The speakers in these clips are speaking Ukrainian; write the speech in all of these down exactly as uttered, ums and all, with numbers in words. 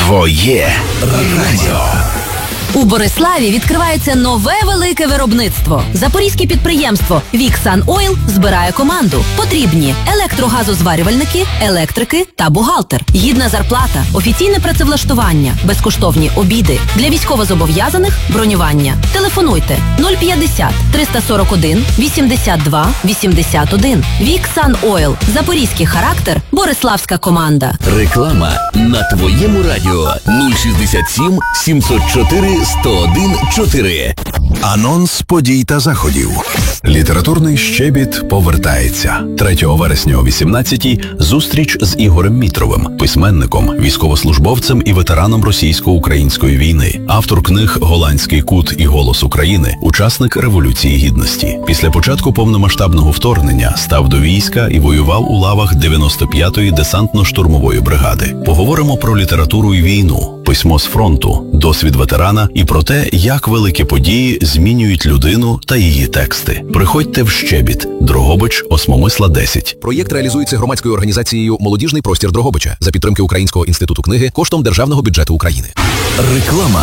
Твоє радіо. У Бориславі відкривається нове велике виробництво. Запорізьке підприємство «Віксан Ойл» збирає команду. Потрібні електрогазозварювальники, електрики та бухгалтер. Гідна зарплата, офіційне працевлаштування, безкоштовні обіди. Для військовозобов'язаних – бронювання. Телефонуйте нуль п'ятдесят триста сорок один вісімдесят два вісімдесят один. «Віксан Ойл». Запорізький характер, бориславська команда. Реклама на Твоєму радіо. нуль шістдесят сім сімсот чотири сто один чотири. Анонс подій та заходів. Літературний щебіт повертається. третього вересня о вісімнадцятій зустріч з Ігорем Мітровим, письменником, військовослужбовцем і ветераном російсько-української війни. Автор книг «Голландський кут» і «Голос України», учасник Революції Гідності. Після початку повномасштабного вторгнення став до війська і воював у лавах дев'яносто п'ятої десантно-штурмової бригади. Поговоримо про літературу і війну, письмо з фронту, досвід ветерана і про те, як великі події змінюють людину та її тексти. Приходьте в щебіт. Дрогобич, Осмомисла, десять. Проєкт реалізується громадською організацією «Молодіжний простір Дрогобича» за підтримки Українського інституту книги коштом Державного бюджету України. Реклама.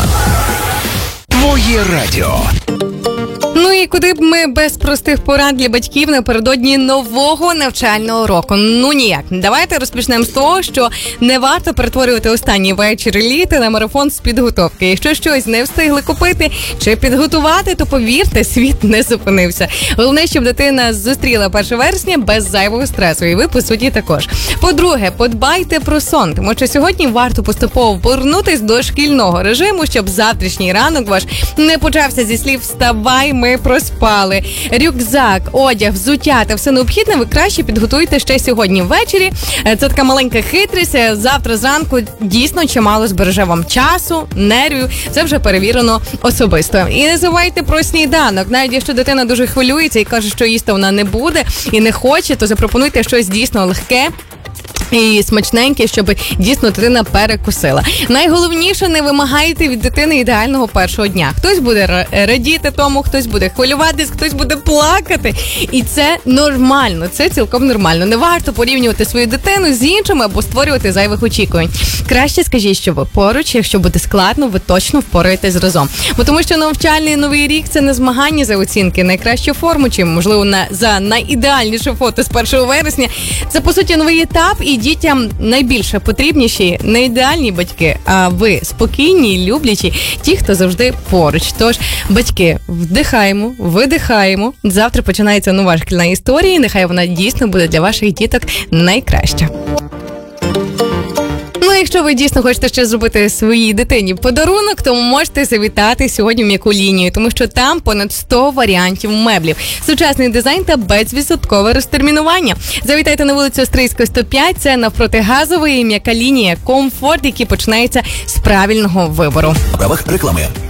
Твоє радіо. Ну і куди б ми без простих порад для батьків напередодні нового навчального року? Ну ніяк. Давайте розпочнемо з того, що не варто перетворювати останній вечір літа на марафон з підготовки. Якщо щось не встигли купити чи підготувати, то повірте, світ не зупинився. Головне, щоб дитина зустріла перше вересня без зайвого стресу. І ви, по суті, також. По-друге, подбайте про сон. Тому що сьогодні варто поступово повернутись до шкільного режиму, щоб завтрашній ранок ваш не почався зі слів «вставай, ми проспали». Рюкзак, одяг, взуття та все необхідне ви краще підготуйте ще сьогодні ввечері. Це така маленька хитрість. Завтра зранку дійсно чимало збереже вам часу, нервів. Це вже перевірено особисто. І не забувайте про сніданок. Навіть якщо дитина дуже хвилюється і каже, що їсти вона не буде і не хоче, то запропонуйте щось дійсно легке і смачненьке, щоб дійсно дитина перекусила. Найголовніше, не вимагайте від дитини ідеального першого дня. Хтось буде радіти тому, хтось буде хвилюватись, хтось буде плакати. І це нормально, це цілком нормально. Не варто порівнювати свою дитину з іншими або створювати зайвих очікувань. Краще скажіть, що ви поруч, якщо буде складно, ви точно впораєтесь разом. Бо тому що навчальний новий рік – це не змагання за оцінки, найкращу форму, чи, можливо, на, за найідеальніше фото з першого вересня. Це, по суті, новий етап, і дітям найбільше потрібніші не ідеальні батьки, а ви спокійні, люблячі, ті, хто завжди поруч. Тож, батьки, вдихаємо, видихаємо. Завтра починається нова шкільна історія, і нехай вона дійсно буде для ваших діток найкраща. Ну, якщо ви дійсно хочете ще зробити своїй дитині подарунок, то можете завітати сьогодні в м'яку лінію, тому що там понад сто варіантів меблів. Сучасний дизайн та безвідсоткове розтермінування. Завітайте на вулицю Острийська, сто п'ять, це навпроти газової, м'яка лінія, комфорт, який починається з правильного вибору. В правах реклами.